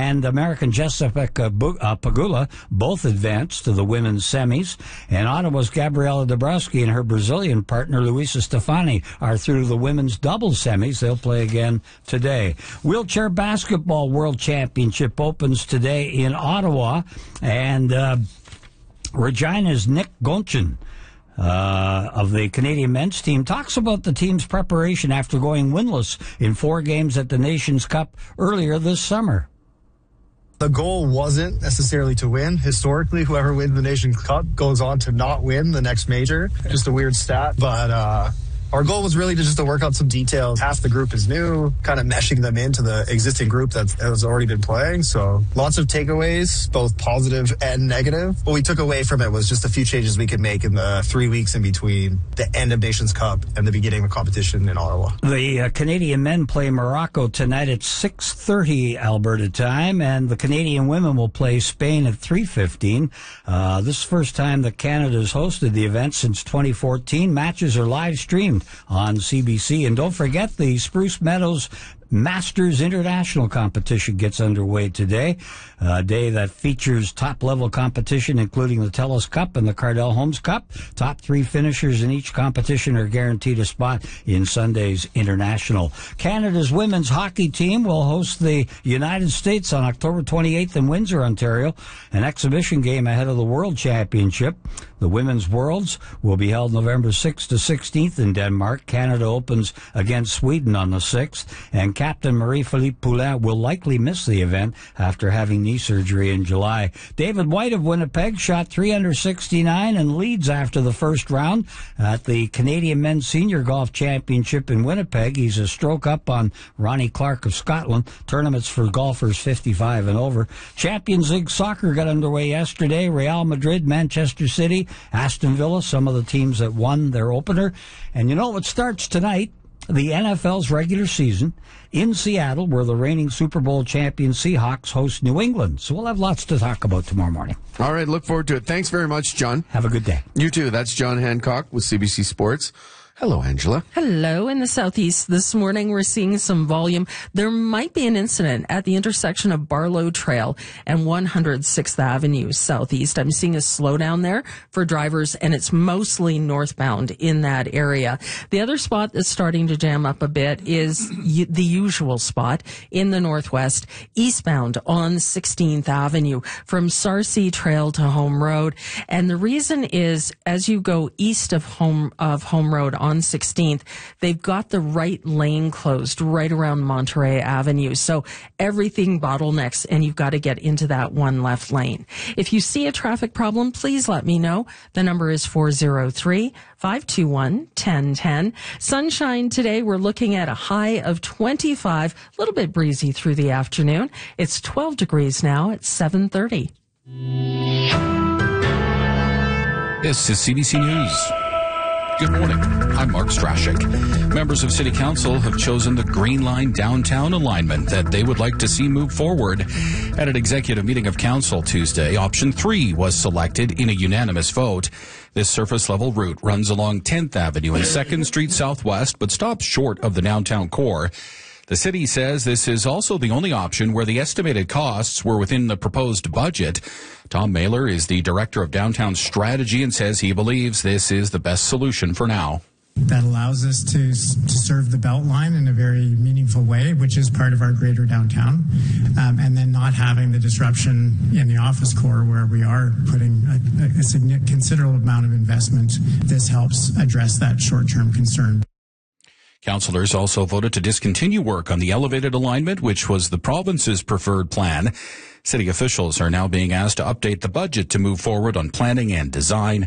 and American Jessica Pegula both advanced to the women's semis. And Ottawa's Gabriela Dabrowski and her Brazilian partner Luisa Stefani are through the women's doubles semis. They'll play again today. Wheelchair Basketball World Championship opens today in Ottawa, and Regina's Nick Gonchin of the Canadian men's team talks about the team's preparation after going winless in 4 games at the Nations Cup earlier this summer. The goal wasn't necessarily to win. Historically, whoever wins the Nations Cup goes on to not win the next major. Just a weird stat, but our goal was really to work out some details. Half the group is new, kind of meshing them into the existing group that has already been playing. So lots of takeaways, both positive and negative. What we took away from it was just a few changes we could make in the 3 weeks in between the end of Nations Cup and the beginning of competition in Ottawa. The Canadian men play Morocco tonight at 6:30 Alberta time, and the Canadian women will play Spain at 3:15. This is the first time that Canada has hosted the event since 2014. Matches are live streamed on CBC. And don't forget, the Spruce Meadows Masters International competition gets underway today, a day that features top-level competition, including the TELUS Cup and the Cardell Holmes Cup. Top 3 finishers in each competition are guaranteed a spot in Sunday's International. Canada's women's hockey team will host the United States on October 28th in Windsor, Ontario, an exhibition game ahead of the World Championship. The Women's Worlds will be held November 6th to 16th in Denmark. Canada opens against Sweden on the 6th, and Captain Marie-Philippe Poulin will likely miss the event after having knee surgery in July. David White of Winnipeg shot 3 under 69 and leads after the first round at the Canadian Men's Senior Golf Championship in Winnipeg. He's a stroke up on Ronnie Clark of Scotland. Tournaments for golfers 55 and over. Champions League soccer got underway yesterday. Real Madrid, Manchester City, Aston Villa, some of the teams that won their opener. And you know what starts tonight? The NFL's regular season in Seattle, where the reigning Super Bowl champion Seahawks host New England. So we'll have lots to talk about tomorrow morning. All right, look forward to it. Thanks very much, John. Have a good day. You too. That's John Hancock with CBC Sports. Hello, Angela. Hello. In the southeast this morning, we're seeing some volume. There might be an incident at the intersection of Barlow Trail and 106th Avenue southeast. I'm seeing a slowdown there for drivers, and it's mostly northbound in that area. The other spot that's starting to jam up a bit is the usual spot in the northwest, eastbound on 16th Avenue from Sarcee Trail to Home Road. And the reason is, as you go east of Home Road on 16th, they've got the right lane closed right around Monterey Avenue. So everything bottlenecks, and you've got to get into that one left lane. If you see a traffic problem, please let me know. The number is 403-521-1010. Sunshine today. We're looking at a high of 25, a little bit breezy through the afternoon. It's 12 degrees now at 7:30. This is CBC News. Good morning. I'm Mark Strashik. Members of City Council have chosen the Green Line downtown alignment that they would like to see move forward. At an executive meeting of Council Tuesday, Option 3 was selected in a unanimous vote. This surface-level route runs along 10th Avenue and 2nd Street Southwest, but stops short of the downtown core. The city says this is also the only option where the estimated costs were within the proposed budget. Tom Mailer is the director of downtown strategy and says he believes this is the best solution for now. That allows us to serve the Beltline in a very meaningful way, which is part of our greater downtown, and then not having the disruption in the office core where we are putting a considerable amount of investment. This helps address that short-term concern. Councillors also voted to discontinue work on the elevated alignment, which was the province's preferred plan. City officials are now being asked to update the budget to move forward on planning and design.